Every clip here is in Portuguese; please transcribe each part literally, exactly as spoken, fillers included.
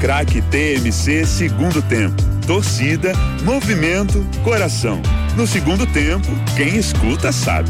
Craque T M C segundo tempo. Torcida, movimento, coração. No segundo tempo, quem escuta sabe.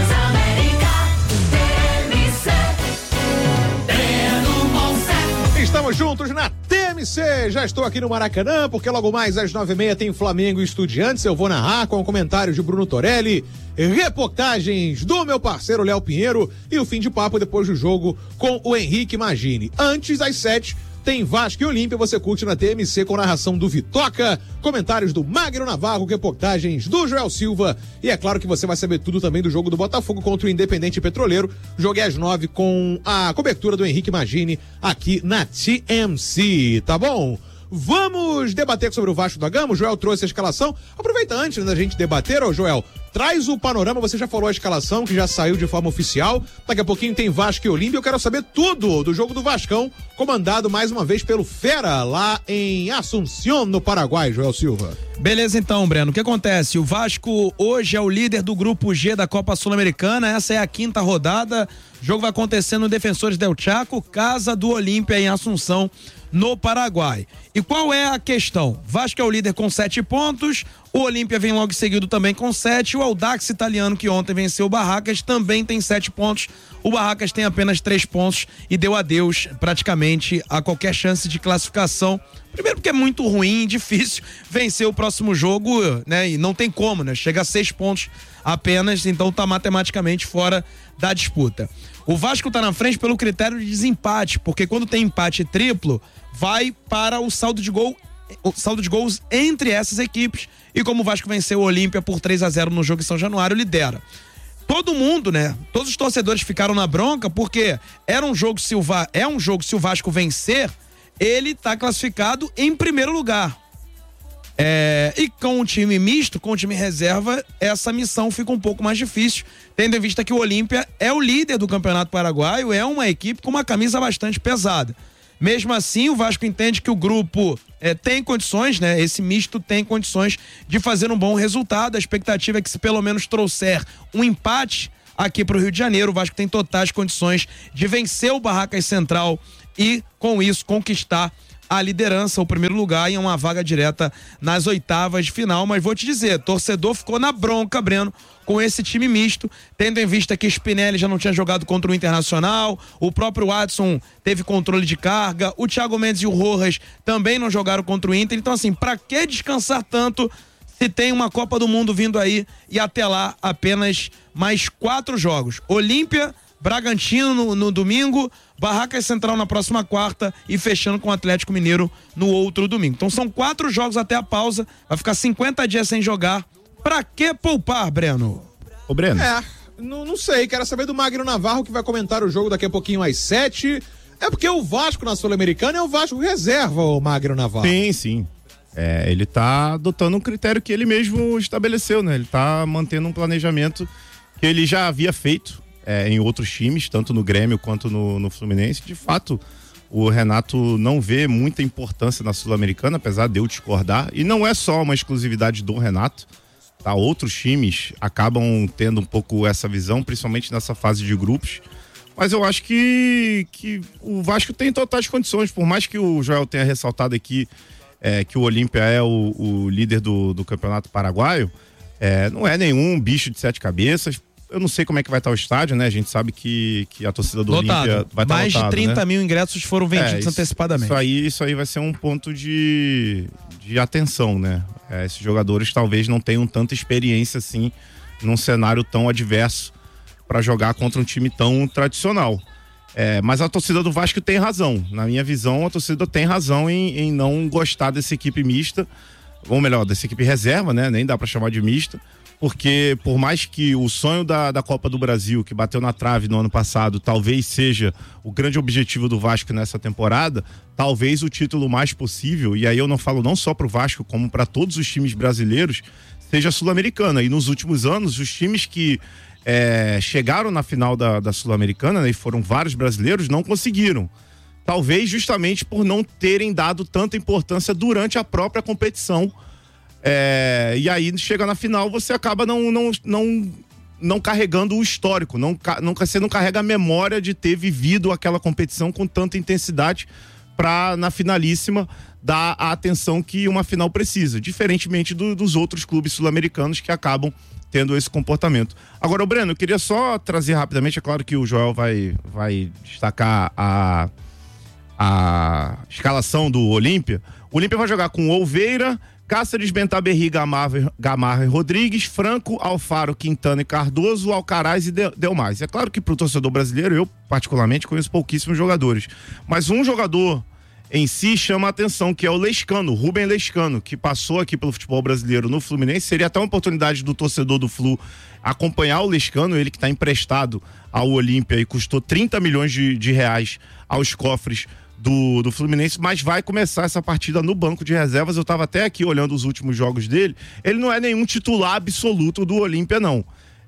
Estamos juntos na T M C. Já estou aqui no Maracanã, porque logo mais às nove e meia tem Flamengo e Estudiantes. Eu vou narrar com comentários de Bruno Torelli, reportagens do meu parceiro Léo Pinheiro e o fim de papo depois do jogo com o Henrique Magini. Antes, às sete, tem Vasco e Olímpia, você curte na T M C com narração do Vitoca, comentários do Magno Navarro, reportagens do Joel Silva e é claro que você vai saber tudo também do jogo do Botafogo contra o Independente Petroleiro. Jogo é às nove com a cobertura do Henrique Magini aqui na T M C, tá bom? Vamos debater sobre o Vasco da Gama. O Joel trouxe a escalação. Aproveita antes da gente debater, ô Joel, traz o panorama. Você já falou a escalação que já saiu de forma oficial. Daqui a pouquinho tem Vasco e Olímpia. Eu quero saber tudo do jogo do Vascão, comandado mais uma vez pelo Fera, lá em Assunción, no Paraguai, Joel Silva. Beleza então, Breno. O que acontece? O Vasco hoje é o líder do grupo G da Copa Sul-Americana. Essa é a quinta rodada. O jogo vai acontecer no Defensores del Chaco, casa do Olímpia em Assunção, no Paraguai. E qual é a questão? Vasco é o líder com sete pontos, o Olímpia vem logo seguido também com sete, o Audax italiano, que ontem venceu o Barracas, também tem sete pontos, o Barracas tem apenas três pontos e deu adeus praticamente a qualquer chance de classificação. Primeiro porque é muito ruim, difícil vencer o próximo jogo, né? E não tem como, né? Chega a seis pontos apenas, então tá matematicamente fora da disputa. O Vasco tá na frente pelo critério de desempate, porque quando tem empate triplo, vai para o saldo de gol, o saldo de gols entre essas equipes, e como o Vasco venceu o Olímpia por três a zero no jogo em São Januário, lidera. Todo mundo, né? Todos os torcedores ficaram na bronca, porque era um jogo, se o Va- é um jogo, se o Vasco vencer, ele tá classificado em primeiro lugar. É, e com o time misto, com o time reserva, essa missão fica um pouco mais difícil, tendo em vista que o Olímpia é o líder do Campeonato Paraguaio, é uma equipe com uma camisa bastante pesada. Mesmo assim, o Vasco entende que o grupo é, tem condições, né? Esse misto tem condições de fazer um bom resultado. A expectativa é que, se pelo menos trouxer um empate aqui para o Rio de Janeiro, o Vasco tem totais condições de vencer o Barracas Central e, com isso, conquistar a liderança, o primeiro lugar, e uma vaga direta nas oitavas de final. Mas vou te dizer, torcedor ficou na bronca, Breno, com esse time misto, tendo em vista que Spinelli já não tinha jogado contra o Internacional, o próprio Watson teve controle de carga, o Thiago Mendes e o Rojas também não jogaram contra o Inter. Então, assim, pra que descansar tanto se tem uma Copa do Mundo vindo aí e até lá apenas mais quatro jogos? Olímpia, Bragantino no, no domingo, Barracas Central na próxima quarta e fechando com o Atlético Mineiro no outro domingo. Então são quatro jogos até a pausa, vai ficar cinquenta dias sem jogar. Pra que poupar, Breno? Ô, Breno. É, não, não sei, quero saber do Magno Navarro, que vai comentar o jogo daqui a pouquinho às sete. É porque o Vasco na Sul-Americana é o Vasco reserva, o Magno Navarro. Sim, sim. É, ele tá adotando um critério que ele mesmo estabeleceu, né? Ele tá mantendo um planejamento que ele já havia feito É, em outros times, tanto no Grêmio quanto no, no Fluminense. De fato, o Renato não vê muita importância na Sul-Americana, apesar de eu discordar, e não é só uma exclusividade do Renato, tá? Outros times acabam tendo um pouco essa visão, principalmente nessa fase de grupos, mas eu acho que, que o Vasco tem totais condições, por mais que o Joel tenha ressaltado aqui é, que o Olímpia é o, o líder do, do Campeonato Paraguaio, é, não é nenhum bicho de sete cabeças. Eu não sei como é que vai estar o estádio, né? A gente sabe que, que a torcida do Olímpia vai estar Mais lotado, de trinta né? mil ingressos foram vendidos é, isso, antecipadamente. Isso aí, isso aí vai ser um ponto de, de atenção, né? É, esses jogadores talvez não tenham tanta experiência assim num cenário tão adverso para jogar contra um time tão tradicional. É, mas a torcida do Vasco tem razão. Na minha visão, a torcida tem razão em, em não gostar dessa equipe mista, ou melhor, dessa equipe reserva, né? Nem dá para chamar de mista. Porque por mais que o sonho da, da Copa do Brasil, que bateu na trave no ano passado, talvez seja o grande objetivo do Vasco nessa temporada, talvez o título mais possível, e aí eu não falo não só pro Vasco, como para todos os times brasileiros, seja a Sul-Americana. E nos últimos anos, os times que é, chegaram na final da, da Sul-Americana, né, e foram vários brasileiros, não conseguiram. Talvez justamente por não terem dado tanta importância durante a própria competição. É, e aí chega na final, você acaba não, não, não, não carregando o histórico, não, não, você não carrega a memória de ter vivido aquela competição com tanta intensidade, para na finalíssima dar a atenção que uma final precisa, diferentemente do, dos outros clubes sul-americanos que acabam tendo esse comportamento. Agora, o Breno, eu queria só trazer rapidamente, é claro que o Joel vai, vai destacar a, a escalação do Olímpia. O Olímpia vai jogar com Olveira, Cáceres, Bentaberri, Gamarra, Gamarra e Rodrigues, Franco, Alfaro, Quintana e Cardoso, Alcaraz e Delmais. É claro que para o torcedor brasileiro, eu particularmente conheço pouquíssimos jogadores, mas um jogador em si chama a atenção, que é o Lescano, Rubem Lescano, que passou aqui pelo futebol brasileiro no Fluminense. Seria até uma oportunidade do torcedor do Flu acompanhar o Lescano, ele que está emprestado ao Olímpia e custou trinta milhões de, de reais aos cofres Do, do Fluminense, mas vai começar essa partida no banco de reservas. Eu estava até aqui olhando os últimos jogos dele. Ele não é nenhum titular absoluto do Olímpia, não.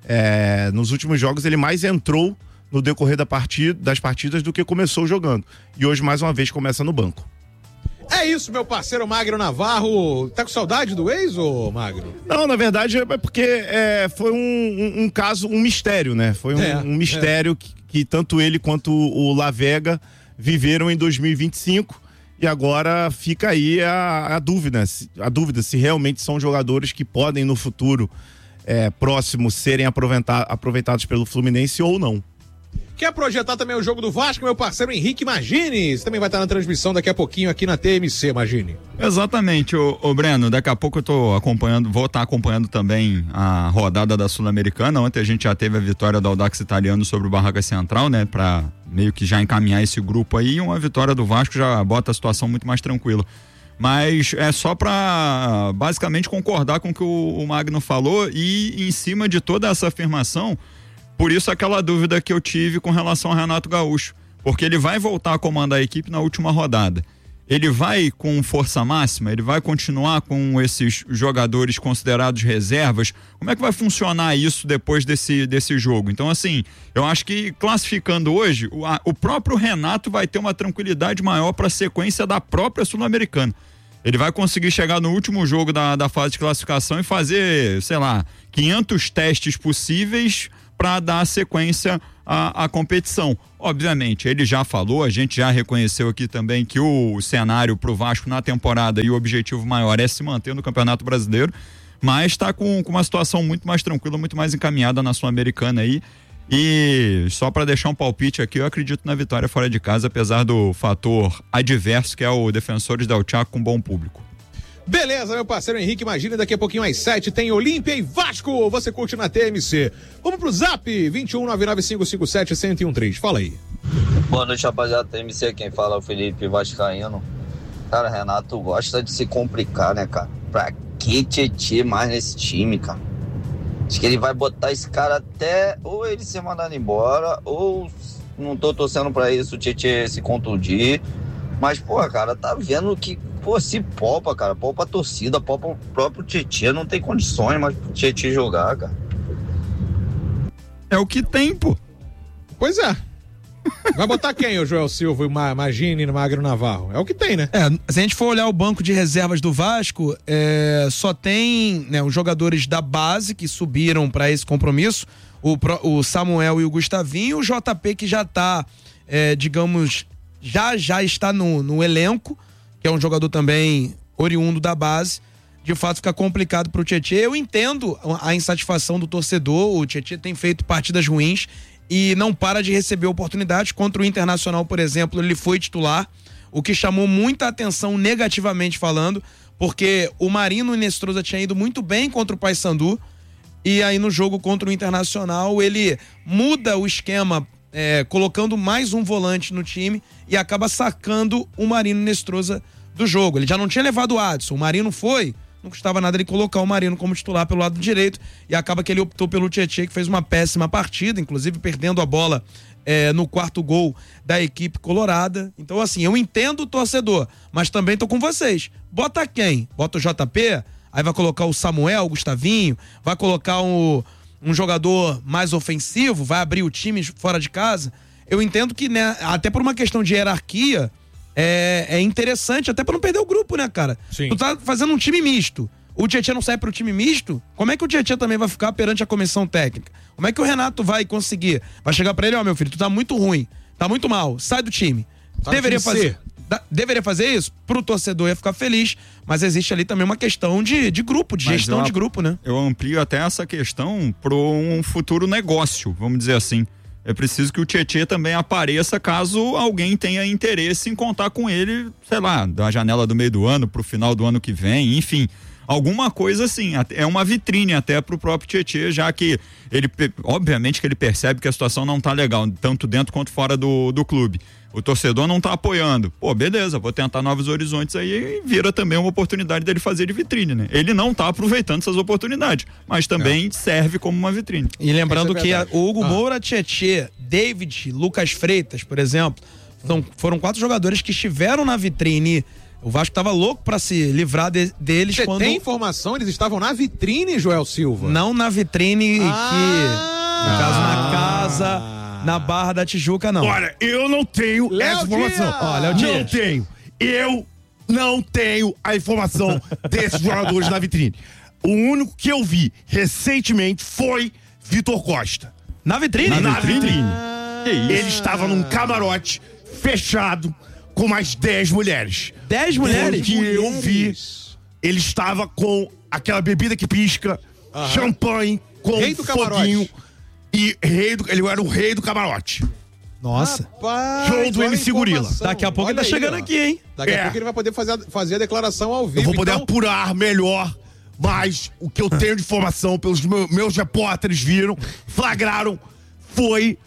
É, nos últimos jogos ele mais entrou no decorrer da partida, das partidas do que começou jogando. E hoje, mais uma vez, começa no banco. É isso, meu parceiro Magno Navarro. Tá com saudade do ex, ô Magno? Não, na verdade é porque é, foi um, um, um caso, um mistério, né? Foi um, é, um mistério é. que, que tanto ele quanto o La Vega viveram em dois mil e vinte e cinco, e agora fica aí a, a dúvida, a dúvida se realmente são jogadores que podem no futuro é, próximo serem aproveita, aproveitados pelo Fluminense ou não. Quer projetar também o jogo do Vasco, meu parceiro Henrique Magini? Você também vai estar na transmissão daqui a pouquinho aqui na T M C, Magini. Exatamente, ô, ô Breno, daqui a pouco eu tô acompanhando, vou estar acompanhando também a rodada da Sul-Americana. Ontem a gente já teve a vitória do Audax Italiano sobre o Barraca Central, né, pra meio que já encaminhar esse grupo aí, e uma vitória do Vasco já bota a situação muito mais tranquila. Mas é só pra basicamente concordar com o que o, o Magno falou, e em cima de toda essa afirmação, por isso aquela dúvida que eu tive com relação ao Renato Gaúcho, porque ele vai voltar a comandar a equipe na última rodada. Ele vai com força máxima? Ele vai continuar com esses jogadores considerados reservas? Como é que vai funcionar isso depois desse, desse jogo? Então, assim, eu acho que classificando hoje, o, a, o próprio Renato vai ter uma tranquilidade maior para a sequência da própria Sul-Americana. Ele vai conseguir chegar no último jogo da, da fase de classificação e fazer, sei lá, quinhentos testes possíveis para dar sequência à, à competição. Obviamente, ele já falou, a gente já reconheceu aqui também que o cenário para o Vasco na temporada e o objetivo maior é se manter no Campeonato Brasileiro, mas está com, com uma situação muito mais tranquila, muito mais encaminhada na Sul-Americana aí. E só para deixar um palpite aqui, eu acredito na vitória fora de casa, apesar do fator adverso, que é o Defensores del Chaco com bom público. Beleza, meu parceiro Henrique, imagina, daqui a pouquinho às sete tem Olímpia e Vasco, você curte na T M C. Vamos pro zap, vinte e um, nove nove cinco cinco sete, um zero um três, fala aí. Boa noite, rapaziada, T M C, quem fala é o Felipe Vascaíno. Cara, Renato gosta de se complicar, né, cara? Pra que Tietê mais nesse time, cara? Acho que ele vai botar esse cara até ou ele ser mandado embora, ou não tô torcendo pra isso, o Tietê se contundir. Mas, pô, cara, tá vendo que, pô, se poupa, cara, poupa a torcida, poupa o próprio Tietê, não tem condições mais pro Tietê jogar, cara. É o que tem, pô. Pois é. Vai botar quem, o Joel Silva e o Magini no Magno Navarro? É o que tem, né? É, se a gente for olhar o banco de reservas do Vasco, é, só tem, né, os jogadores da base que subiram para esse compromisso, o, o Samuel e o Gustavinho, o J P que já tá, é, digamos, já já está no, no elenco, que é um jogador também oriundo da base. De fato fica complicado pro Tietê. Eu entendo a insatisfação do torcedor, o Tietê tem feito partidas ruins e não para de receber oportunidades. Contra o Internacional, por exemplo, ele foi titular, o que chamou muita atenção negativamente falando, porque o Marino Inestrosa tinha ido muito bem contra o Paysandu, e aí no jogo contra o Internacional ele muda o esquema, é, colocando mais um volante no time e acaba sacando o Marino Inestrosa do jogo. Ele já não tinha levado o Adson, o Marino foi, não custava nada ele colocar o Marino como titular pelo lado direito, e acaba que ele optou pelo Tietê, que fez uma péssima partida, inclusive perdendo a bola é, no quarto gol da equipe colorada. Então, assim, eu entendo o torcedor, mas também tô com vocês. Bota quem? Bota o J P, aí vai colocar o Samuel, o Gustavinho, vai colocar um, um jogador mais ofensivo, vai abrir o time fora de casa. Eu entendo que, né, até por uma questão de hierarquia, É, é interessante, até pra não perder o grupo, né, cara? Sim. Tu tá fazendo um time misto. O Tietê não sai pro time misto? Como é que o Tietê também vai ficar perante a comissão técnica? Como é que o Renato vai conseguir? Vai chegar pra ele, ó, oh, meu filho, tu tá muito ruim, tá muito mal, sai do time. Tá Deveria time fazer. C. Da, deveria fazer isso? Pro torcedor ia ficar feliz, mas existe ali também uma questão de, de grupo, de Mas gestão eu, de grupo, né? Eu amplio até essa questão para um futuro negócio, vamos dizer assim. É preciso que o Tietê também apareça caso alguém tenha interesse em contar com ele, sei lá, da janela do meio do ano pro final do ano que vem, enfim. Alguma coisa assim, é uma vitrine até pro próprio Tietê, já que ele, obviamente que ele percebe que a situação não tá legal, tanto dentro quanto fora do, do clube. O torcedor não tá apoiando. Pô, beleza, vou tentar novos horizontes aí e vira também uma oportunidade dele fazer de vitrine, né? Ele não tá aproveitando essas oportunidades, mas também é. serve como uma vitrine. E lembrando é que a, o Hugo ah. Moura, Tietê, David, Lucas Freitas, por exemplo, são, foram quatro jogadores que estiveram na vitrine. O Vasco tava louco pra se livrar de, deles. Você quando... tem informação? Eles estavam na vitrine, Joel Silva? Não na vitrine ah. que, no caso, na casa, na Barra da Tijuca, não. Olha, eu não tenho Léo essa informação. Dias. Ó, Léo não Dias. tenho. Eu não tenho a informação desses jogadores na vitrine. O único que eu vi recentemente foi Vitor Costa. Na vitrine? Na, na vitrine. vitrine. Que isso? Ele estava num camarote fechado com mais dez mulheres. Dez mulheres? Que eu vi, ele estava com aquela bebida que pisca, Aham. champanhe, com Rei do foguinho. E rei do, ele era o rei do camarote. Nossa. Rapaz, Show do olha a M C Gorila. informação. Daqui a pouco Olha ele tá aí, chegando ó. aqui, hein? Daqui É. a pouco ele vai poder fazer, fazer a declaração ao vivo. Eu vou poder então... apurar melhor, mas o que eu tenho de informação pelos meus, meus repórteres viram, flagraram, foi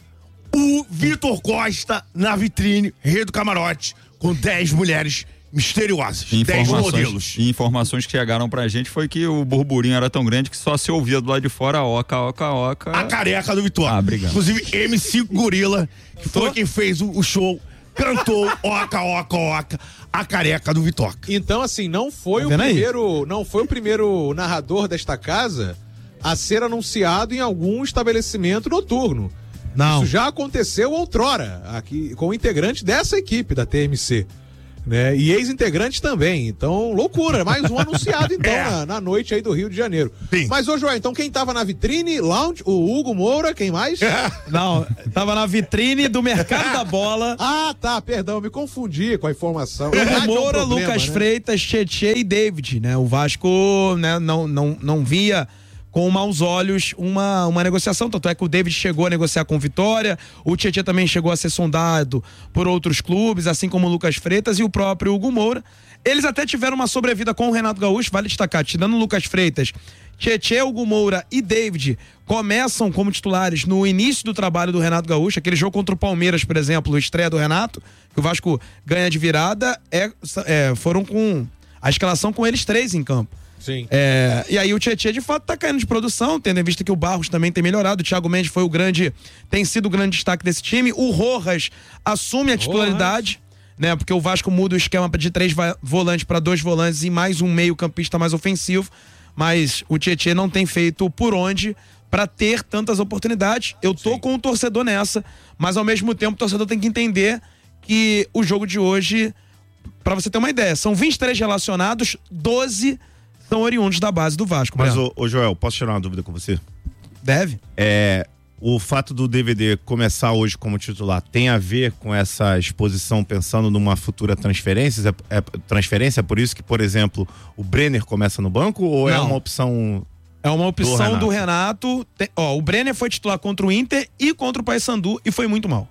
o Vitor Costa na vitrine, rei do camarote, com dez mulheres misteriosas, dez modelos. E informações que chegaram pra gente foi que o burburinho era tão grande que só se ouvia do lado de fora oca, oca, oca. A careca do Vitor. Ah, obrigado. Inclusive, M C Gorila, que foi quem fez o, o show, cantou oca, oca, oca, a careca do Vitor. Então, assim, não foi Tá o vendo aí? primeiro, não foi o primeiro narrador desta casa a ser anunciado em algum estabelecimento noturno. Não. Isso já aconteceu outrora, aqui com integrante dessa equipe da T M C. Né? E ex-integrantes também. Então, loucura. Mais um anunciado, então, É. na, na noite aí do Rio de Janeiro. Sim. Mas, ô João, então quem tava na vitrine, lounge, o Hugo Moura, quem mais? Não, tava na vitrine do Mercado da Bola. Ah, tá, perdão, me confundi com a informação. Hugo Verdade, é um Moura, problema, Lucas né? Freitas, Tietê e David, né? O Vasco, né, não, não, não via com maus olhos uma, uma negociação, tanto é que o David chegou a negociar com o Vitória, o Tietê também chegou a ser sondado por outros clubes, assim como o Lucas Freitas e o próprio Hugo Moura. Eles até tiveram uma sobrevida com o Renato Gaúcho, vale destacar, tirando o Lucas Freitas, Tietê, Hugo Moura e David começam como titulares no início do trabalho do Renato Gaúcho, aquele jogo contra o Palmeiras, por exemplo, a estreia do Renato, que o Vasco ganha de virada, é, é, foram com a escalação com eles três em campo. Sim. É, e aí o Tietê de fato tá caindo de produção, tendo em vista que o Barros também tem melhorado, o Thiago Mendes foi o grande, tem sido o grande destaque desse time, o Rojas assume a titularidade, né, porque o Vasco muda o esquema de três volantes para dois volantes e mais um meio campista mais ofensivo, mas o Tietê não tem feito por onde para ter tantas oportunidades. Eu tô Sim. com o torcedor nessa, mas ao mesmo tempo o torcedor tem que entender que o jogo de hoje, para você ter uma ideia, são vinte e três relacionados, doze são oriundos da base do Vasco. Mas, ô, ô Joel, posso tirar uma dúvida com você? Deve. É, o fato do D V D começar hoje como titular tem a ver com essa exposição pensando numa futura transferência? É, é, transferência, por isso que, por exemplo, o Brenner começa no banco ou Não. é uma opção... É uma opção do Renato. Do Renato. Tem, ó, o Brenner foi titular contra o Inter e contra o Paysandu e foi muito mal.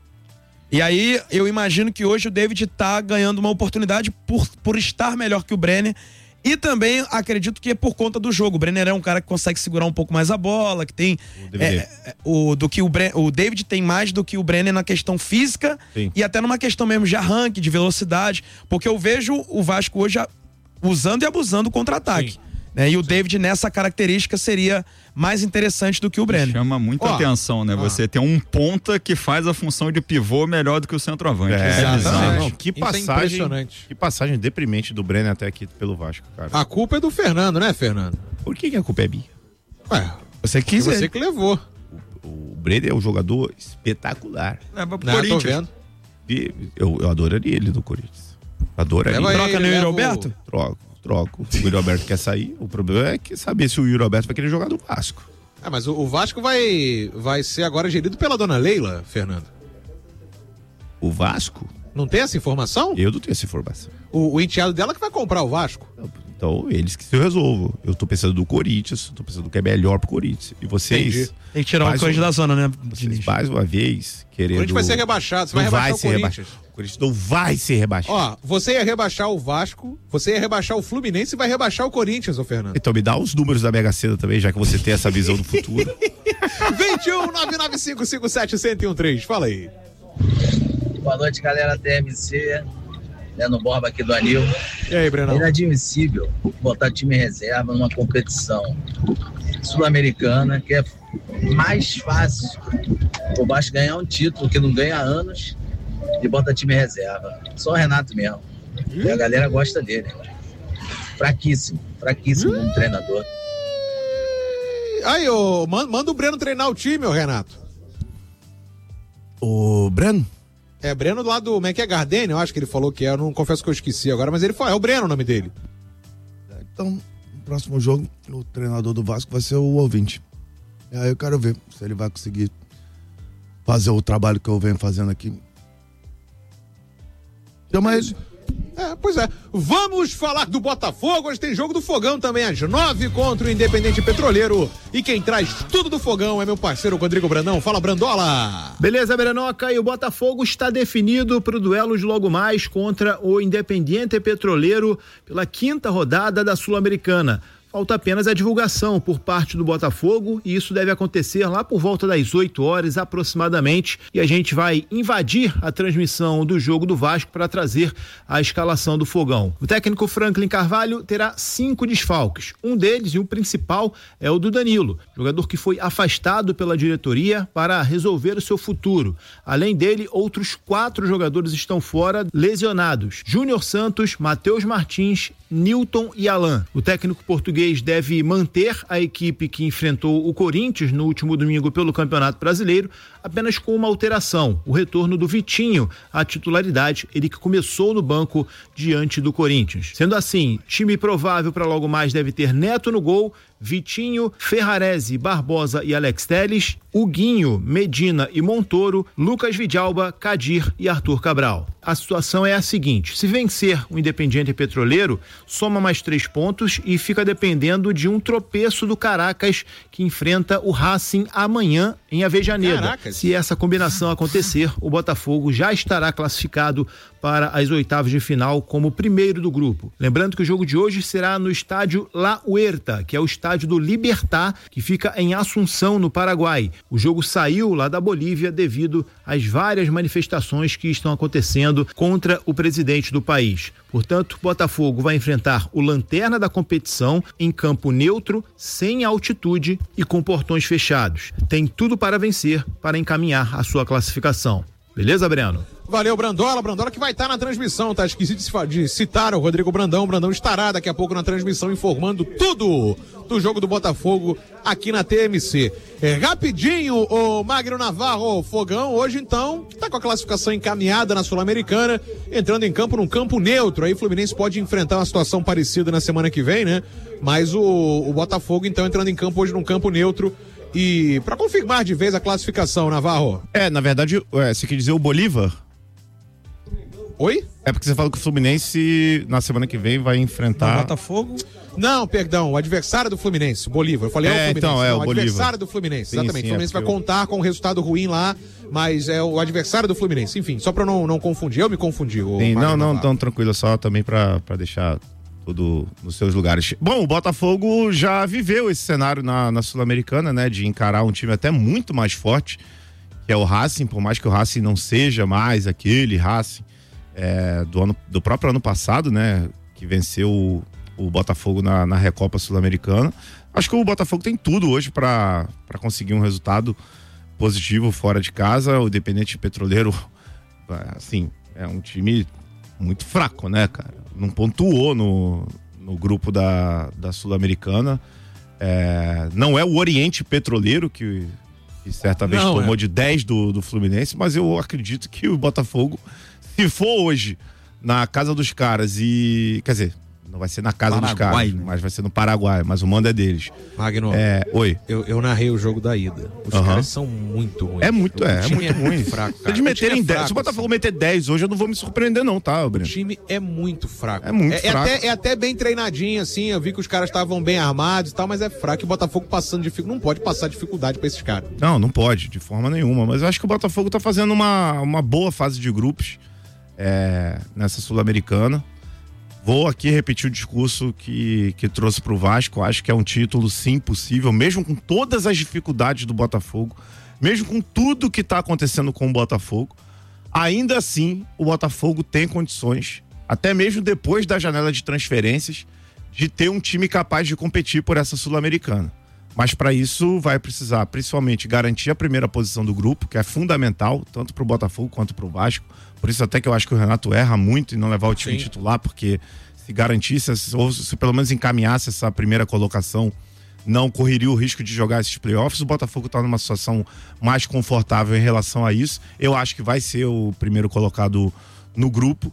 E aí, eu imagino que hoje o David tá ganhando uma oportunidade por, por estar melhor que o Brenner. E também acredito que é por conta do jogo. O Brenner é um cara que consegue segurar um pouco mais a bola, que tem O D V D. é, é, o, do que o, Bre, o David tem mais do que o Brenner na questão física. Sim. E até numa questão mesmo de arranque, de velocidade, porque eu vejo o Vasco hoje usando e abusando do contra-ataque. Né? E o David nessa característica seria mais interessante do que o Brenner. Chama muita Ó, atenção, né? ó. Você tem um ponta que faz a função de pivô melhor do que o centroavante. É, Isso é bizarro. exatamente. não, que Isso é passagem, impressionante. que passagem deprimente do Brenner até aqui pelo Vasco, cara. A culpa é do Fernando, né, Fernando? Por que, que a culpa é minha? Ué, Você quis você ver. que levou. O Brenner é um jogador espetacular. Leva pro Não, tô Corinthians. vendo. E eu, eu adoraria ele do Corinthians. Adoraria. Leva Troca ele, no Yuri leva o- Alberto? Troco, troco. O Yuri Alberto quer sair. O problema é que saber se o Yuri Alberto vai querer jogar do Vasco. Ah, mas o, o Vasco vai, vai ser agora gerido pela dona Leila, Fernando. O Vasco? Não tem essa informação? Eu não tenho essa informação. O, o enteado dela que vai comprar o Vasco. Então, eles que se resolvam. Eu tô pensando do Corinthians, tô pensando do que é melhor pro Corinthians. E vocês... Entendi. Tem que tirar uma coisa um, da zona, né? Vocês mais uma vez querendo... O Corinthians vai ser rebaixado, você vai não rebaixar vai o ser Corinthians. Rebaixado. O Corinthians não vai ser rebaixado. Ó, você ia rebaixar o Vasco, você ia rebaixar o Fluminense e vai rebaixar o Corinthians, ô Fernando. Então me dá os números da Mega Sena também, já que você tem essa visão do futuro. vinte e um, nove nove cinco cinco sete, zero zero um três, fala aí. Boa noite, galera T M C, né, no Borba aqui do Anil. E aí, Breno? É inadmissível botar time em reserva numa competição sul-americana, que é mais fácil o Vasco ganhar um título que não ganha há anos e bota time em reserva. Só o Renato mesmo. E a galera gosta dele. Fraquíssimo, fraquíssimo como treinador. Aí, ô, manda o Breno treinar o time, ô Renato. O Breno? É, Breno lá do, como é que é, Gardênia, eu acho que ele falou que é, eu não confesso que eu esqueci agora, mas ele falou, é o Breno o nome dele. Então, no próximo jogo, o treinador do Vasco vai ser o ouvinte. E aí eu quero ver se ele vai conseguir fazer o trabalho que eu venho fazendo aqui. Então, mas... É, pois é. Vamos falar do Botafogo. Hoje tem jogo do Fogão também às nove contra o Independente Petroleiro. E quem traz tudo do Fogão é meu parceiro Rodrigo Brandão. Fala, Brandola. Beleza, Brenoca. E o Botafogo está definido para o duelo de logo mais contra o Independente Petroleiro pela quinta rodada da Sul-Americana. Falta apenas a divulgação por parte do Botafogo e isso deve acontecer lá por volta das oito horas aproximadamente e a gente vai invadir a transmissão do jogo do Vasco para trazer a escalação do Fogão. O técnico Franklin Carvalho terá cinco desfalques. Um deles, e o principal, é o do Danilo, jogador que foi afastado pela diretoria para resolver o seu futuro. Além dele, outros quatro jogadores estão fora, lesionados. Júnior Santos, Matheus Martins, Nilton e Alan. O técnico português deve manter a equipe que enfrentou o Corinthians no último domingo pelo Campeonato Brasileiro, apenas com uma alteração, o retorno do Vitinho à titularidade, ele que começou no banco diante do Corinthians. Sendo assim, time provável para logo mais deve ter Neto no gol, Vitinho, Ferrarese, Barbosa e Alex Telles, Huguinho, Medina e Montoro, Lucas Vidalba, Kadir e Arthur Cabral. A situação é a seguinte: se vencer o Independiente Petroleiro, soma mais três pontos e fica dependendo de um tropeço do Caracas, que enfrenta o Racing amanhã em Avejaneda. Caracas. Se essa combinação acontecer, o Botafogo já estará classificado para as oitavas de final como primeiro do grupo. Lembrando que o jogo de hoje será no estádio La Huerta, que é o estádio do Libertad, que fica em Assunção, no Paraguai. O jogo saiu lá da Bolívia devido às várias manifestações que estão acontecendo contra o presidente do país. Portanto, o Botafogo vai enfrentar o lanterna da competição em campo neutro, sem altitude e com portões fechados. Tem tudo para vencer, para encaminhar a sua classificação. Beleza, Breno? Valeu, Brandola. Brandola que vai estar na transmissão, tá? Esqueci de citar o Rodrigo Brandão. O Brandão estará daqui a pouco na transmissão informando tudo do jogo do Botafogo aqui na T M C. É, rapidinho, o Magno Navarro, Fogão, hoje então, tá com a classificação encaminhada na Sul-Americana, entrando em campo num campo neutro. Aí o Fluminense pode enfrentar uma situação parecida na semana que vem, né? Mas o, o Botafogo então entrando em campo hoje num campo neutro. E para confirmar de vez a classificação, Navarro. É, na verdade, é, você quer dizer o Bolívar? Oi? É porque você falou que o Fluminense na semana que vem vai enfrentar... O Botafogo? Não, perdão, o adversário do Fluminense, o Bolívar. Eu falei é, é o Fluminense. Então, é não, o o Bolívar. adversário do Fluminense, sim, exatamente. Sim, o Fluminense é vai contar com um resultado ruim lá, mas é o adversário do Fluminense. Enfim, só pra não, não confundir, eu me confundi. Sim, não, não, tão tranquilo, só também pra, pra deixar tudo nos seus lugares. Bom, o Botafogo já viveu esse cenário na, na Sul-Americana, né, de encarar um time até muito mais forte, que é o Racing, por mais que o Racing não seja mais aquele Racing É, do, ano, do próprio ano passado, né, que venceu o, o Botafogo na, na Recopa Sul-Americana. Acho que o Botafogo tem tudo hoje para conseguir um resultado positivo fora de casa. O Independente Petroleiro, assim, é um time muito fraco, né, cara? Não pontuou no, no grupo da, da Sul-Americana. É, não é o Oriente Petroleiro, que, que certa vez não, tomou é. de dez do, do Fluminense, mas eu acredito que o Botafogo, se for hoje na casa dos caras e, quer dizer, Não vai ser na casa Paraguai, dos caras, né? mas vai ser no Paraguai, mas o mando é deles. Magno, é, oi. Eu, eu narrei o jogo da ida. Os Uhum. caras são muito ruins. É muito, é, é muito é ruim. fraco, Se cara. eles meterem é dez, fraco, se o Botafogo assim. meter dez hoje, eu não vou me surpreender não, tá, Breno? O time é muito fraco. É muito é, fraco. É até, é até bem treinadinho, assim. Eu vi que os caras estavam bem armados e tal, mas é fraco. E o Botafogo passando dificuldade. Não pode passar dificuldade pra esses caras. Não, não pode, de forma nenhuma. Mas eu acho que o Botafogo tá fazendo uma, uma boa fase de grupos é, nessa Sul-Americana. Vou aqui repetir o discurso que, que trouxe pro Vasco. Acho que é um título, sim, possível, mesmo com todas as dificuldades do Botafogo, mesmo com tudo que tá acontecendo com o Botafogo. Ainda assim, o Botafogo tem condições, até mesmo depois da janela de transferências, de ter um time capaz de competir por essa Sul-Americana. Mas para isso vai precisar, principalmente, garantir a primeira posição do grupo, que é fundamental, tanto para o Botafogo quanto para o Vasco. Por isso até que eu acho que o Renato erra muito em não levar o time Sim. titular, porque se garantisse, ou se pelo menos encaminhasse essa primeira colocação, não correria o risco de jogar esses playoffs. O Botafogo está numa situação mais confortável em relação a isso. Eu acho que vai ser o primeiro colocado no grupo.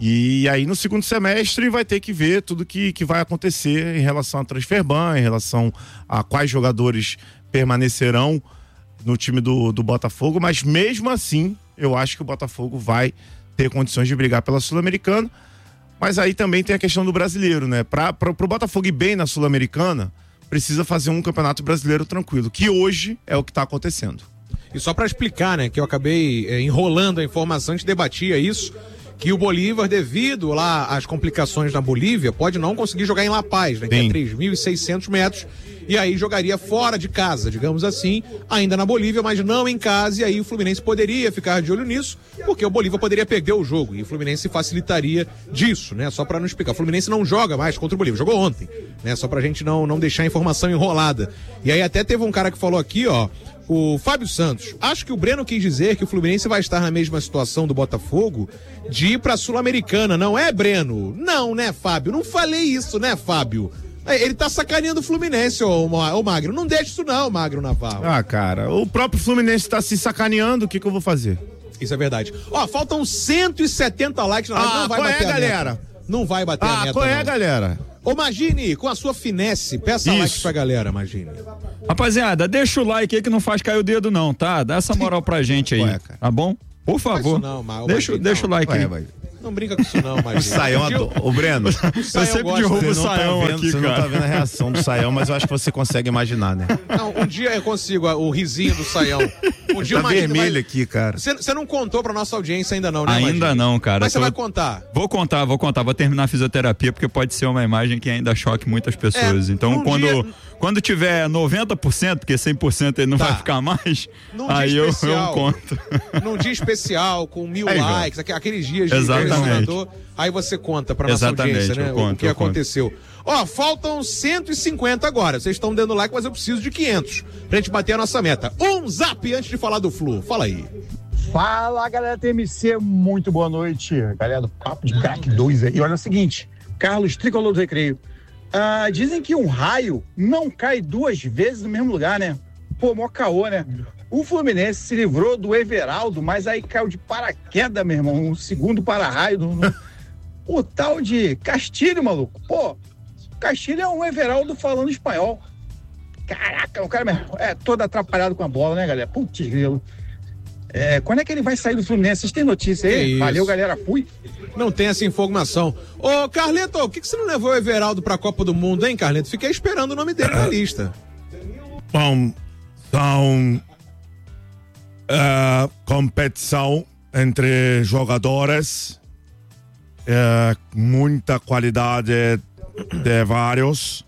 E aí no segundo semestre vai ter que ver tudo que, que vai acontecer em relação à transfer ban, em relação a quais jogadores permanecerão no time do, do Botafogo, mas mesmo assim eu acho que o Botafogo vai ter condições de brigar pela Sul-Americana. Mas aí também tem a questão do brasileiro, né? Para o Botafogo ir bem na Sul-Americana, precisa fazer um campeonato brasileiro tranquilo, que hoje é o que está acontecendo. E só para explicar, né, que eu acabei é, enrolando a informação, a gente debatia isso, que o Bolívar, devido lá às complicações na Bolívia, pode não conseguir jogar em La Paz, né, que é três mil e seiscentos metros, e aí jogaria fora de casa, digamos assim, ainda na Bolívia, mas não em casa, e aí o Fluminense poderia ficar de olho nisso, porque o Bolívar poderia perder o jogo, e o Fluminense facilitaria disso, né, só para não explicar. O Fluminense não joga mais contra o Bolívar, jogou ontem, né, só pra gente não, não deixar a informação enrolada. E aí até teve um cara que falou aqui, ó, o Fábio Santos, acho que o Breno quis dizer que o Fluminense vai estar na mesma situação do Botafogo de ir pra Sul-Americana, não é, Breno? Não, né, Fábio? Não falei isso, né, Fábio? Ele tá sacaneando o Fluminense, ô, ô Magro. Não deixa isso não, Magro Navarro. Ah, cara, o próprio Fluminense tá se sacaneando, o que que eu vou fazer? Isso é verdade. Ó, faltam cento e setenta likes na live, Ah, não vai qual bater é, a galera? meta. Não vai bater Ah, a meta, qual é, não. galera? Ô, Magine, com a sua finesse, peça Isso. likes pra galera, Magine. Rapaziada, deixa o like aí que não faz cair o dedo não, tá? Dá essa moral pra gente aí, Ué, cara. tá bom? Por favor. isso não, mas- deixa, mas- deixa não. o like Ué, aí. vai. Não brinca com isso não, Magine. O Saião, Um dia- o Breno, O Eu Saião sempre gosta. derrubo o você não tá Saião vendo, aqui, você não cara. tá vendo a reação do Saião, mas eu acho que você consegue imaginar, né? Não, um dia eu consigo, o risinho do Saião. Um dia Tá o Magine vermelho vai- aqui, cara. Você você não contou pra nossa audiência ainda não, né, Ainda Magine? não, cara. Mas você Tô- vai contar. Vou contar, vou contar. Vou terminar a fisioterapia porque pode ser uma imagem que ainda choque muitas pessoas. É, então, num quando, dia- quando tiver noventa por cento, porque cem por cento ele não Tá. vai ficar mais, Num aí dia eu, eu especial. conto. Num dia especial, com mil Aí, likes, aqu- aqueles dias de Exatamente. pressionador, aí você conta pra nossa Exatamente, audiência, né? eu o conto, que eu conto. aconteceu. Ó, faltam cento e cinquenta agora. Vocês estão dando like, mas eu preciso de quinhentos pra gente bater a nossa meta. Um zap antes de falar do Flu. Fala aí. Fala, galera T M C, muito boa noite. Galera do Papo de Crack dois aí. Olha o seguinte, Carlos, tricolor do Recreio. Ah, dizem que um raio não cai duas vezes no mesmo lugar, né? Pô, mó caô, né? O Fluminense se livrou do Everaldo, mas aí caiu de paraquedas, meu irmão. Um segundo para-raio. No, no... O tal de Castilho, maluco. Pô, Castilho é um Everaldo falando espanhol. Caraca, o cara é todo atrapalhado com a bola, né, galera? Putz, grilo. É, quando é que ele vai sair do Fluminense? Vocês têm notícia Que aí? isso. Valeu, galera. Fui. Não tem essa informação. Ô, Carleto, por que, que você não levou o Everaldo pra Copa do Mundo, hein, Carleto? Fiquei esperando o nome dele na lista. Bom, são é, competição entre jogadores, é, muita qualidade de vários.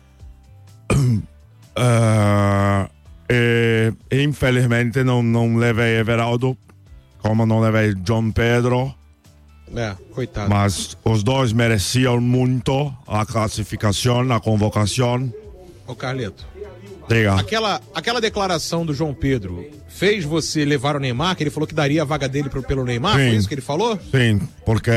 É, e, infelizmente não, não levei Everaldo, como não levei John Pedro, É, coitado. mas os dois mereciam muito a classificação, a convocação. Ô, Carleto, Diga. aquela, aquela declaração do João Pedro fez você levar o Neymar, que ele falou que daria a vaga dele pro, pelo Neymar? Sim. Foi isso que ele falou? Sim, porque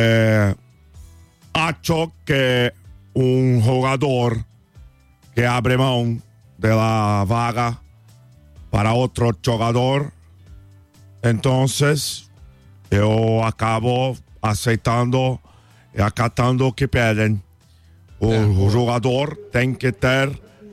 acho que um jogador que abre mão da vaga para outro jogador, então eu acabo aceitando e acatando o que pedem. O é. jogador tem que ter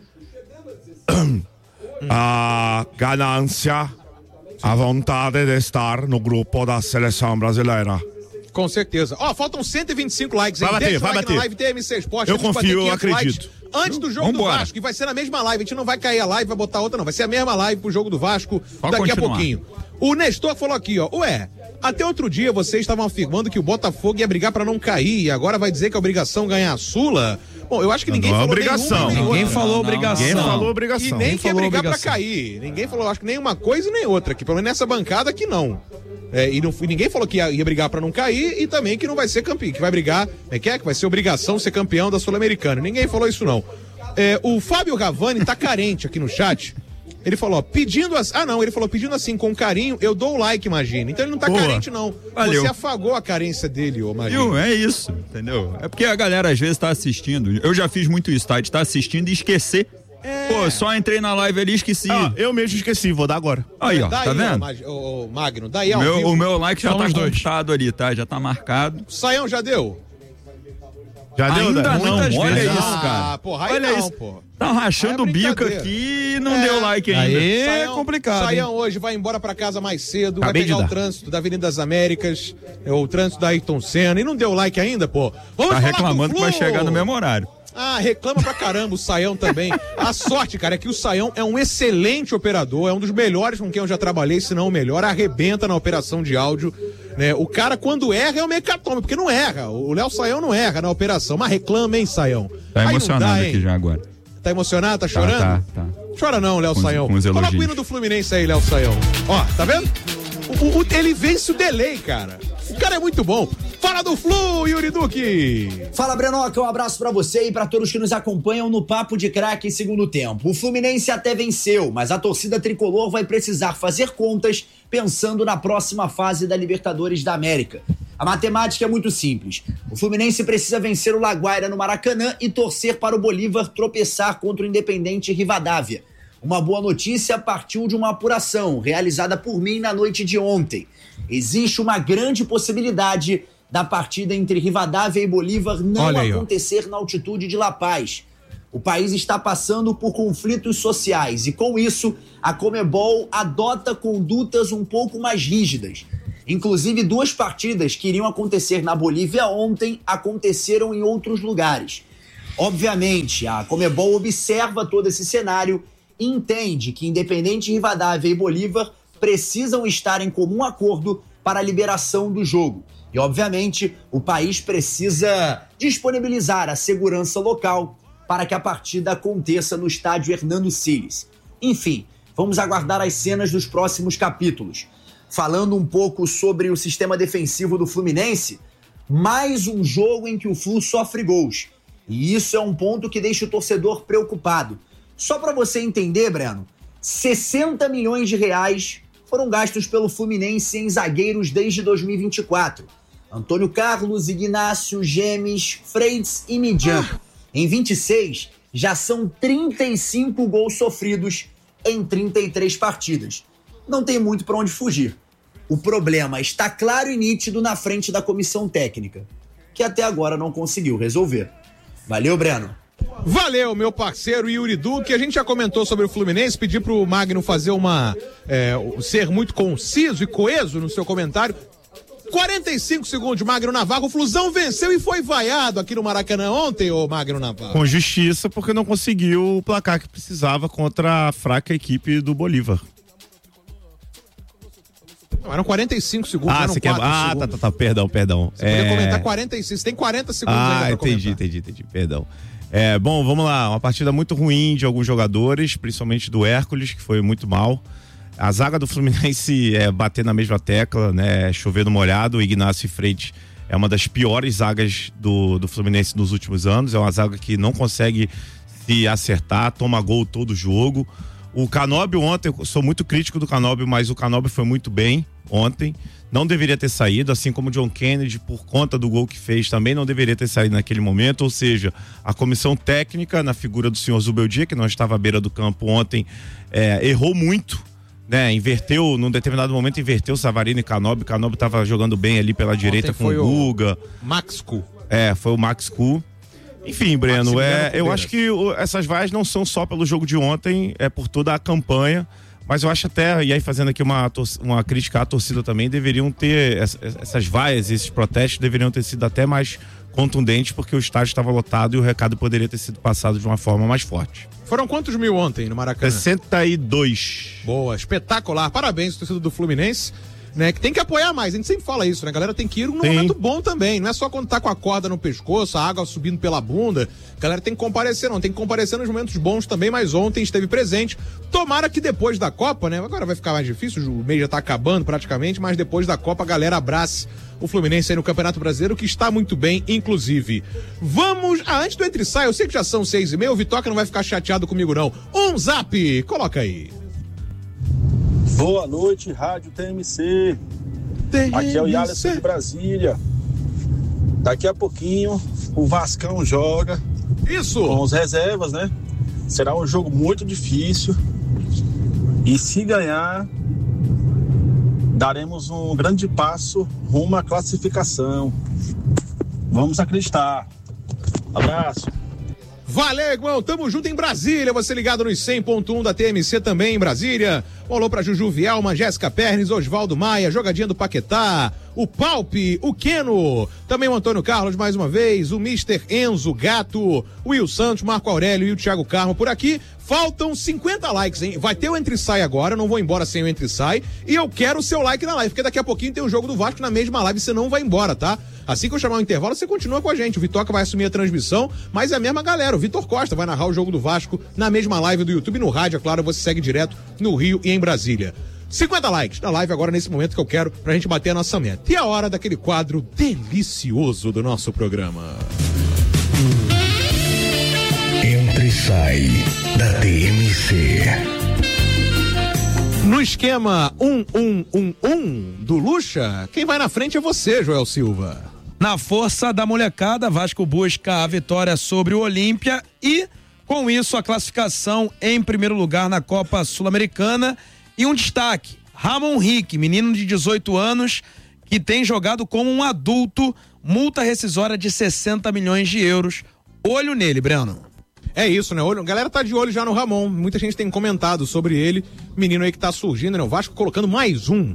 a ganância, a vontade de estar no grupo da seleção brasileira. Com certeza. Ó, oh, faltam cento e vinte e cinco likes. Vai hein? bater, Deixa vai o like bater. na live T M C Esporte. Eu confio, eu acredito. Antes do jogo Vambora. do Vasco, e vai ser na mesma live. A gente não vai cair a live, vai botar outra, não. Vai ser a mesma live pro jogo do Vasco Só daqui continuar. a pouquinho. O Nestor falou aqui, ó. Ué, até outro dia vocês estavam afirmando que o Botafogo ia brigar pra não cair. E agora vai dizer que é obrigação ganhar a Sula? Bom, eu acho que ninguém não, falou obrigação. nenhuma, Ninguém outra. falou Não, obrigação. Ninguém falou E obrigação. nem Quem quer falou brigar pra obrigação? cair. Ninguém falou, acho que nem uma coisa nem outra aqui. Pelo menos nessa bancada aqui não. É, e, não, e ninguém falou que ia, ia brigar pra não cair e também que não vai ser campeão, que vai brigar, é que é que vai ser obrigação ser campeão da Sul-Americana. Ninguém falou isso não. É, o Fábio Ravani tá carente aqui no chat. Ele falou, ó, pedindo assim, ah não, ele falou pedindo assim com carinho, eu dou o like, imagina. Então ele não tá Boa. carente não. Valeu. Você afagou a carência dele, ô Magino. Viu? É isso, entendeu? É porque a galera às vezes tá assistindo. Eu já fiz muito isso, tá? De tá assistindo e esquecer. É. Pô, só entrei na live ali e esqueci. Ah, eu mesmo esqueci, vou dar agora. Aí, ó, Daí, tá vendo? Ô, Mag- ô, ô, Magno, daí O ao meu, vivo. o meu like já São tá os dois. computado ali, tá? Já tá marcado. Saião já deu? Já deu, Ainda Dani? não, Muitas olha vezes. isso, Ah, cara. porra, aí olha não, isso. porra. Tá rachando o Aí é bico brincadeira. aqui e não É. deu like ainda. Aí é Saião- complicado. Saião hoje vai embora pra casa mais cedo, Acabei vai de pegar o dar. trânsito da Avenida das Américas, é, o trânsito da Ayrton Senna, e não deu like ainda, pô. Vamos Tá falar reclamando do que vai Flu. chegar no mesmo horário. Ah, reclama pra caramba o Saião também. A sorte, cara, é que o Saião é um excelente operador, é um dos melhores com quem eu já trabalhei, se não o melhor, arrebenta na operação de áudio, né? O cara, quando erra, é o mecatombe, porque não erra. O Léo Saião não erra na operação, mas reclama, hein, Saião? Tá Aí não emocionado dá, aqui hein? já agora. Tá emocionado? Tá chorando? tá, tá. Chora não, Léo Com os- Saião. com os Coloca o elogios. hino do Fluminense aí, Léo Saião. Ó, tá vendo? O, o- ele vence o delay, cara. O cara é muito bom. Fala do Flu, Yuri Duque. Fala, Brenoca, um abraço pra você e pra todos que nos acompanham no Papo de Craque segundo tempo. O Fluminense até venceu, mas a torcida tricolor vai precisar fazer contas pensando na próxima fase da Libertadores da América. A matemática é muito simples. O Fluminense precisa vencer o Laguaira no Maracanã e torcer para o Bolívar tropeçar contra o Independente Rivadavia. Uma boa notícia partiu de uma apuração realizada por mim na noite de ontem. Existe uma grande possibilidade da partida entre Rivadavia e Bolívar não Olha aí, ó. acontecer na altitude de La Paz. O país está passando por conflitos sociais e, com isso, a Conmebol adota condutas um pouco mais rígidas. Inclusive, duas partidas que iriam acontecer na Bolívia ontem aconteceram em outros lugares. Obviamente, a Conmebol observa todo esse cenário e entende que Independente Rivadavia e Bolívar precisam estar em comum acordo para a liberação do jogo. E, obviamente, o país precisa disponibilizar a segurança local para que a partida aconteça no estádio Hernando Siles. Enfim, vamos aguardar as cenas dos próximos capítulos. Falando um pouco sobre o sistema defensivo do Fluminense, mais um jogo em que o Flu sofre gols. E isso é um ponto que deixa o torcedor preocupado. Só para você entender, Breno, sessenta milhões de reais foram gastos pelo Fluminense em zagueiros desde dois mil e vinte e quatro. Antônio Carlos, Ignácio, Gemes, Freitas e Midian. Em vinte e seis, já são trinta e cinco gols sofridos em trinta e três partidas. Não tem muito para onde fugir. O problema está claro e nítido na frente da comissão técnica, que até agora não conseguiu resolver. Valeu, Breno. Valeu, meu parceiro Yuri Duque. A gente já comentou sobre o Fluminense, pedi pro Magno fazer uma. É, ser muito conciso e coeso no seu comentário. quarenta e cinco segundos, Magno Navarro. O Flusão venceu e foi vaiado aqui no Maracanã ontem, ô Magno Navarro. Com justiça, porque não conseguiu o placar que precisava contra a fraca equipe do Bolívar. Não, eram quarenta e cinco segundos. Ah, eram você quer. quatro Ah, tá, segundos. tá, tá. Perdão, perdão. Você podia comentar quarenta e cinco. Você tem quarenta segundos ainda Ah, pra entendi, comentar. entendi, entendi. Perdão. É, bom, vamos lá. Uma partida muito ruim de alguns jogadores, principalmente do Hércules, que foi muito mal. A zaga do Fluminense é bater na mesma tecla, né? Chover no molhado. O Ignácio e Freitas é uma das piores zagas do, do Fluminense nos últimos anos. É uma zaga que não consegue se acertar, toma gol todo jogo. O Canóbio ontem, eu sou muito crítico do Canóbio, mas o Canóbio foi muito bem ontem. Não deveria ter saído, assim como o John Kennedy, por conta do gol que fez, também não deveria ter saído naquele momento. Ou seja, a comissão técnica, na figura do senhor Zubeldia, que não estava à beira do campo ontem, é, errou muito, né? Inverteu, num determinado momento, inverteu Savarino e Canóbio. Canóbio estava jogando bem ali pela direita com o Guga. Max Cu. É, foi o Max Cu. Enfim, Breno, é, eu acho que o, essas vaias não são só pelo jogo de ontem, é por toda a campanha. Mas eu acho até, e aí fazendo aqui uma, uma crítica à torcida também, deveriam ter, essas vaias, esses protestos deveriam ter sido até mais contundentes, porque o estádio estava lotado e o recado poderia ter sido passado de uma forma mais forte. Foram quantos mil ontem no Maracanã? sessenta e dois. Boa, espetacular. Parabéns, torcida do Fluminense. Né, que tem que apoiar mais, a gente sempre fala isso, né? A galera tem que ir num Sim. momento bom também, não é só quando tá com a corda no pescoço, a água subindo pela bunda, a galera tem que comparecer, não, tem que comparecer nos momentos bons também, mas ontem esteve presente. Tomara que depois da Copa, né? Agora vai ficar mais difícil, o mês já tá acabando praticamente, mas depois da Copa a galera abrace o Fluminense aí no Campeonato Brasileiro, que está muito bem, inclusive. Vamos, ah, antes do entre sai, eu sei que já são seis e meia, o Vitoca não vai ficar chateado comigo não. Um zap, coloca aí. Boa noite, Rádio T M C. T M C. Aqui é o Yalisson de Brasília. Daqui a pouquinho o Vascão joga. Isso! Com as reservas, né? Será um jogo muito difícil. E se ganhar, daremos um grande passo rumo à classificação. Vamos acreditar. Abraço. Valeu, irmão. Tamo junto em Brasília. Você ligado nos cem ponto um da T M C também em Brasília. Um alô pra Juju Vielma, Jéssica Pernes, Osvaldo Maia, jogadinha do Paquetá, o Palpe, o Keno, também o Antônio Carlos mais uma vez, o mister Enzo Gato, o Will Santos, Marco Aurélio e o Thiago Carmo por aqui. Faltam cinquenta likes, hein? Vai ter o Entre Sai agora, não vou embora sem o Entre Sai. E eu quero o seu like na live, porque daqui a pouquinho tem o jogo do Vasco na mesma live, você não vai embora, tá? Assim que eu chamar o intervalo, você continua com a gente. O Vitoca vai assumir a transmissão, mas é a mesma galera. O Vitor Costa vai narrar o jogo do Vasco na mesma live do YouTube, no rádio, é claro, você segue direto no Rio e em Brasília. cinquenta likes na live agora, nesse momento que eu quero, pra gente bater a nossa meta. E a hora daquele quadro delicioso do nosso programa. Entra e sai da T M C. No esquema um um um um do Lucha, quem vai na frente é você, Joel Silva. Na força da molecada, Vasco busca a vitória sobre o Olímpia e, com isso, a classificação em primeiro lugar na Copa Sul-Americana. E um destaque, Ramon Rick, menino de dezoito anos, que tem jogado como um adulto, multa rescisória de sessenta milhões de euros. Olho nele, Breno. É isso, né? Olho, a galera tá de olho já no Ramon. Muita gente tem comentado sobre ele. Menino aí que tá surgindo, né? O Vasco colocando mais um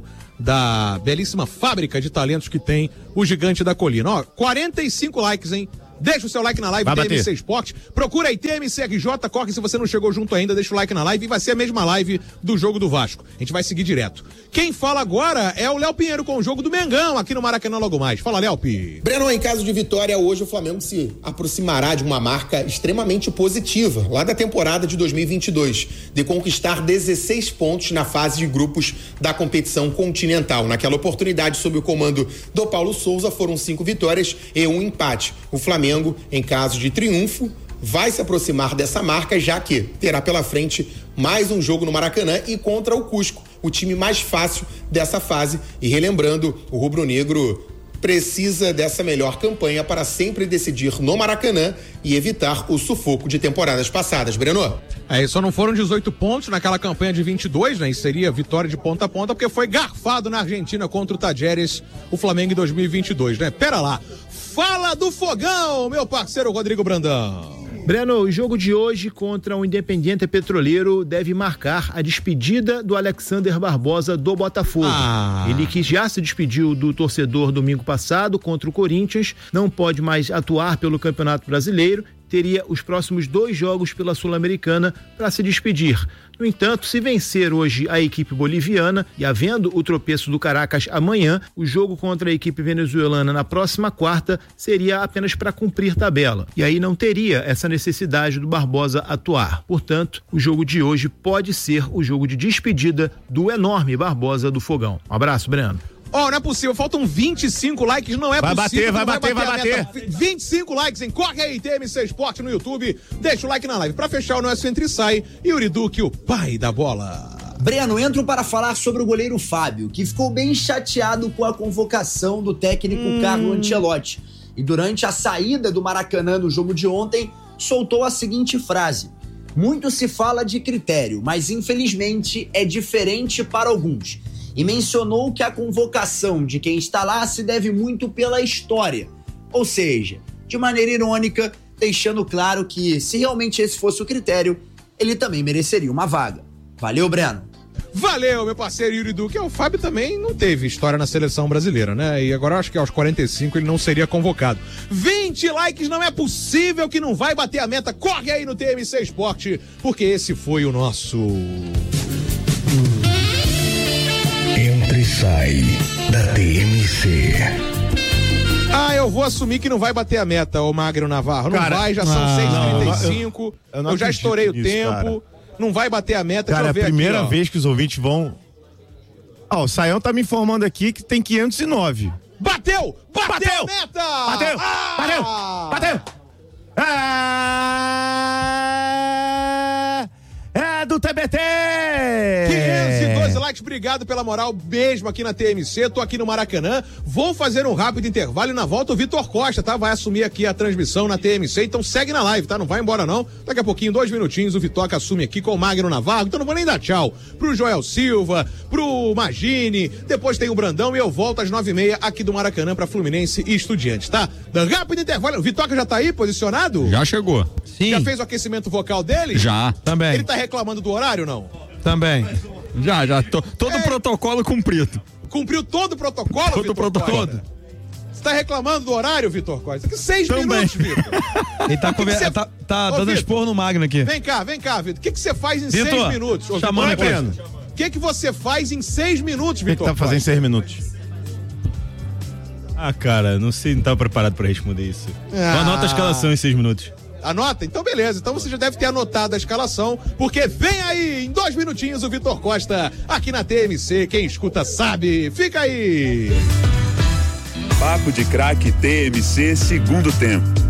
da belíssima fábrica de talentos que tem o Gigante da Colina. Ó, quarenta e cinco likes, hein? Deixa o seu like na live, T M C Esporte. Procura aí T M C R J, corre se você não chegou junto ainda, deixa o like na live e vai ser a mesma live do jogo do Vasco. A gente vai seguir direto. Quem fala agora é o Léo Pinheiro com o jogo do Mengão aqui no Maracanã logo mais. Fala, Léo P. Breno, em caso de vitória hoje, o Flamengo se aproximará de uma marca extremamente positiva lá da temporada de dois mil e vinte e dois, de conquistar dezesseis pontos na fase de grupos da competição continental. Naquela oportunidade, sob o comando do Paulo Souza, foram cinco vitórias e um empate. O Flamengo Flamengo, em caso de triunfo, vai se aproximar dessa marca, já que terá pela frente mais um jogo no Maracanã e contra o Cusco, o time mais fácil dessa fase. E relembrando, o rubro-negro precisa dessa melhor campanha para sempre decidir no Maracanã e evitar o sufoco de temporadas passadas. Breno? É, só não foram dezoito pontos naquela campanha de vinte e dois, né? E seria vitória de ponta a ponta, porque foi garfado na Argentina contra o Tajeres, o Flamengo em dois mil e vinte e dois, né? Pera lá. Fala do Fogão, meu parceiro Rodrigo Brandão. Breno, o jogo de hoje contra o Independiente Petroleiro deve marcar a despedida do Alexander Barbosa do Botafogo. Ah. Ele que já se despediu do torcedor domingo passado contra o Corinthians, não pode mais atuar pelo Campeonato Brasileiro, teria os próximos dois jogos pela Sul-Americana para se despedir. No entanto, se vencer hoje a equipe boliviana e havendo o tropeço do Caracas amanhã, o jogo contra a equipe venezuelana na próxima quarta seria apenas para cumprir tabela. E aí não teria essa necessidade do Barbosa atuar. Portanto, o jogo de hoje pode ser o jogo de despedida do enorme Barbosa do Fogão. Um abraço, Breno. Ó, oh, não é possível, faltam vinte e cinco likes, não é vai possível. Bater, vai bater, vai bater, vai bater. vinte e cinco likes, hein? Corre aí, T M C Esporte no YouTube, deixa o like na live. Pra fechar o nosso Entre e Sai, Yuri Duque, o pai da bola. Breno, entro para falar sobre o goleiro Fábio, que ficou bem chateado com a convocação do técnico hum. Carlo Ancelotti. E durante a saída do Maracanã no jogo de ontem, soltou a seguinte frase: muito se fala de critério, mas infelizmente é diferente para alguns. E mencionou que a convocação de quem está lá se deve muito pela história. Ou seja, de maneira irônica, deixando claro que, se realmente esse fosse o critério, ele também mereceria uma vaga. Valeu, Breno. Valeu, meu parceiro Yuri Duque. O Fábio também não teve história na seleção brasileira, né? E agora eu acho que aos quarenta e cinco ele não seria convocado. vinte likes, não é possível que não vai bater a meta. Corre aí no T M C Esporte, porque esse foi o nosso... Entra e sai da T M C. Ah, eu vou assumir que não vai bater a meta, ô Magno Navarro. Não Cara, vai, já são não, seis e trinta e cinco. eu- eu Eu, não já acredito estourei o nisso, tempo. cara. Não vai bater a meta. Cara, é a deixa eu ver primeira aqui, ó. vez que os ouvintes vão... Ó, o Saião tá me informando aqui que tem quinhentos e nove. Bateu! Bateu! Bateu! a meta! Bateu! Ah! Bateu! Bateu! É... é do T B T! quinhentos e doze likes, obrigado pela moral mesmo aqui na T M C, tô aqui no Maracanã, vou fazer um rápido intervalo e na volta o Vitor Costa, tá? Vai assumir aqui a transmissão na T M C, então segue na live, tá? Não vai embora não, daqui a pouquinho, dois minutinhos, o Vitoca assume aqui com o Magno Navarro, então não vou nem dar tchau pro Joel Silva, pro Magini, depois tem o Brandão e eu volto às nove e meia aqui do Maracanã pra Fluminense e Estudiantes, tá? Rápido intervalo, o Vitoca já tá aí, posicionado? Já chegou. Sim. Já fez o aquecimento vocal dele? Já. Também. Ele tá reclamando do horário, não? Também. Já, já. To, todo o protocolo cumprido. Cumpriu todo o protocolo, Todo o Vitor protocolo. Costa? Você tá reclamando do horário, Vitor Costa? Aqui seis Também. minutos, Vitor. Ele tá, Que que conver... cê- tá, tá Ô, dando Vitor, esporro no Magno aqui. Vem cá, vem cá, Vitor. O que que você faz em Vitor, seis minutos? Ô, chamando Vitor, aqui. Costa, O que que você faz em seis minutos, O que, que Vitor tá fazendo em Costa? seis minutos? Ah, cara, não sei, não tava preparado pra responder isso. Ah. Anota a escalação em seis minutos. Anota? Então beleza, então você já deve ter anotado a escalação, porque vem aí, em dois minutinhos, o Vitor Costa, aqui na T M C, quem escuta sabe, fica aí! Papo de Craque T M C segundo tempo.